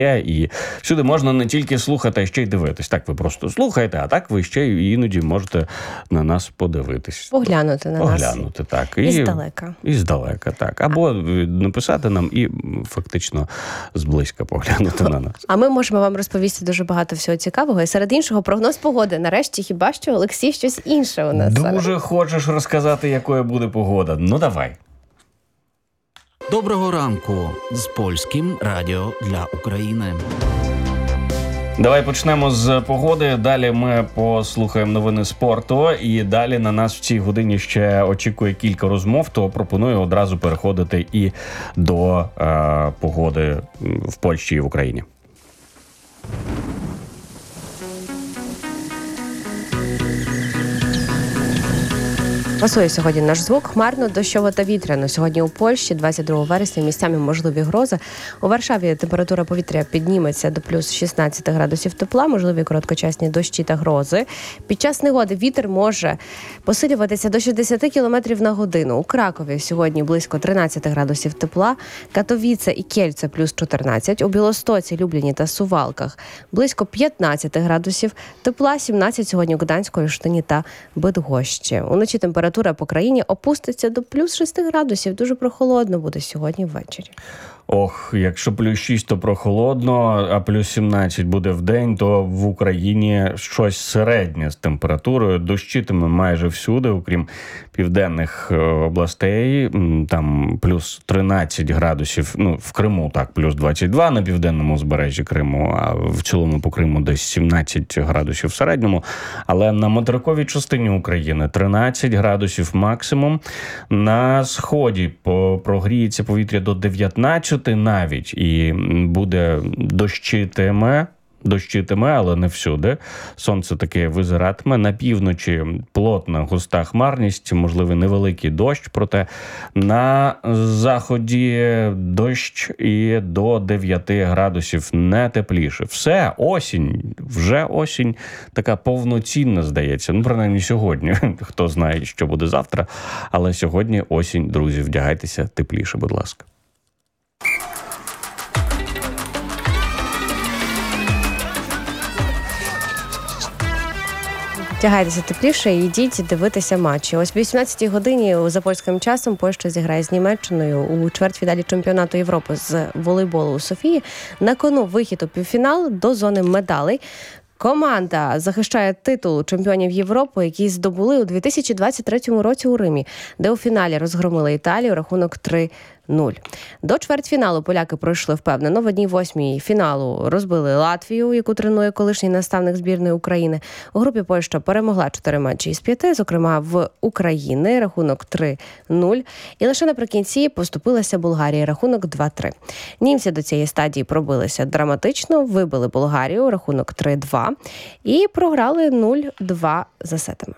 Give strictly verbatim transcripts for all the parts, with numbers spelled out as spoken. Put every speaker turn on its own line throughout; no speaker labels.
І всюди можна не тільки слухати, а ще й дивитись. Так ви просто слухаєте, а так ви ще й іноді можете на нас подивитись.
Поглянути на
Поглянути,
нас.
Поглянути, так.
І, і здалека.
І здалека, так. Або написати нам і фактично зблизька поглянути на нас.
А ми можемо вам розповісти дуже багато всього цікавого. І серед іншого прогноз погоди. Нарешті хіба що, Олексій, щось інше у нас.
Дуже хочеш розказати, якою буде погода? Ну, давай.
Доброго ранку з Польським радіо для України.
Давай почнемо з погоди. Далі ми послухаємо новини спорту. І далі на нас в цій годині ще очікує кілька розмов, то пропоную одразу переходити і до е, погоди в Польщі і в Україні.
Пасує сьогодні наш звук. Хмарно, дощово та вітряно. Сьогодні у Польщі, двадцять другого вересня, місцями можливі грози. У Варшаві температура повітря підніметься до плюс шістнадцять градусів тепла, можливі короткочасні дощі та грози. Під час негоди вітер може посилюватися до шістдесят кілометрів на годину. У Кракові сьогодні близько тринадцять градусів тепла, Катовіце і Кельце плюс чотирнадцять, у Білостоці, Любліні та Сувалках близько п'ятнадцять градусів тепла, сімнадцять сьогодні у Гданську, Рюштині та Бидгощі. Уночі температура Температура по країні опуститься до плюс шість градусів. Дуже прохолодно буде сьогодні ввечері.
Ох, якщо плюс шість, то прохолодно, а плюс сімнадцять буде в день, то в Україні щось середнє з температурою. Дощитиме майже всюди, окрім південних областей. Там плюс тринадцять градусів, ну, в Криму так, плюс двадцять два на південному узбережжі Криму, а в цілому по Криму десь сімнадцять градусів в середньому. Але на материковій частині України тринадцять градусів максимум. На сході прогріється повітря до дев'ятнадцяти навіть, і буде дощитиме, дощитиме, але не всюди. Сонце таке визиратиме. На півночі плотна густа хмарність, можливий невеликий дощ, проте на заході дощ і до дев'яти градусів, не тепліше. Все, осінь, вже осінь така повноцінна, здається. Ну, принаймні сьогодні. Хто знає, що буде завтра, але сьогодні осінь, друзі, вдягайтеся тепліше, будь ласка.
Вдягайтеся тепліше і йдіть дивитися матчі. Ось в вісімнадцятій годині за польським часом Польща зіграє з Німеччиною у чвертьфіналі чемпіонату Європи з волейболу у Софії. На кону вихід у півфінал до зони медалей. Команда захищає титул чемпіонів Європи, який здобули у дві тисячі двадцять третьому році у Римі, де у фіналі розгромили Італію, рахунок три нуль. До чвертьфіналу поляки пройшли впевнено. В одній восьмій фіналу розбили Латвію, яку тренує колишній наставник збірної України. У групі Польща перемогла чотири матчі із п'яти, зокрема в України, рахунок три нуль. І лише наприкінці поступилася Болгарія, рахунок два три. Німці до цієї стадії пробилися драматично, вибили Болгарію, рахунок три два. І програли нуль два за сетами.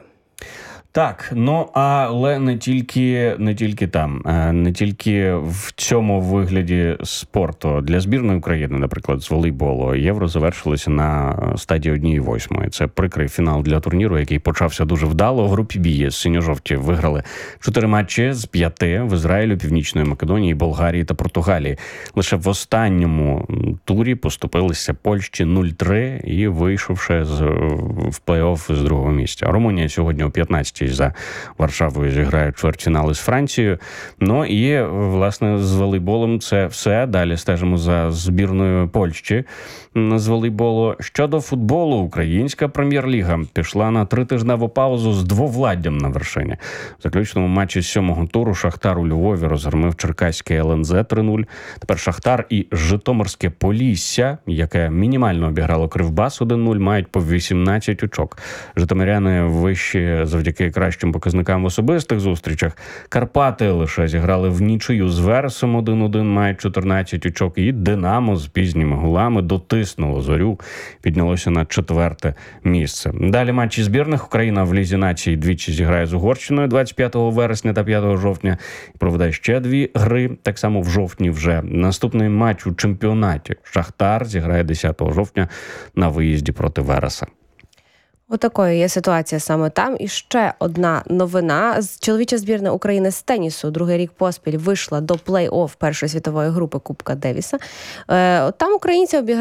Так, ну але не тільки, не тільки там, не тільки в цьому вигляді спорту. Для збірної України, наприклад, з волейболу, Євро завершилося на стадії однієї восьмої. Це прикрий фінал для турніру, який почався дуже вдало. У групі Б синьо-жовті виграли чотири матчі з п'яти в Ізраїлю, Північної Македонії, Болгарії та Португалії. Лише в останньому турі поступилися Польщі нуль три і вийшовши з, в плей-офф з другого місця. Румунія сьогодні о п'ятнадцятій за Варшавою зіграють чвертьфінали з Францією. Ну і, власне, з волейболом це все. Далі стежимо за збірною Польщі з волейболу. Щодо футболу, українська прем'єр-ліга пішла на тритижневу паузу з двовладдям на вершині. В заключному матчі з сьомого туру Шахтар у Львові розгромив черкаське ел ен зет три нуль. Тепер Шахтар і Житомирське Полісся, яке мінімально обіграло Кривбас один нуль, мають по вісімнадцять очок. Житомиряни вищі завдяки кращим показникам в особистих зустрічах. Карпати лише зіграли в нічию з Вересом один один, мають чотирнадцять очок. І Динамо з пізніми голами дотиснуло Зорю, піднялося на четверте місце. Далі матчі збірних. Україна в Лізі націй двічі зіграє з Угорщиною двадцять п'ятого вересня та п'ятого жовтня. Проведе ще дві гри, так само в жовтні вже. Наступний матч у чемпіонаті. Шахтар зіграє десятого жовтня на виїзді проти Вереса.
Отакою є ситуація саме там. І ще одна новина. Чоловіча збірна України з тенісу другий рік поспіль вийшла до плей-офф першої світової групи Кубка Девіса. Там українці обіграли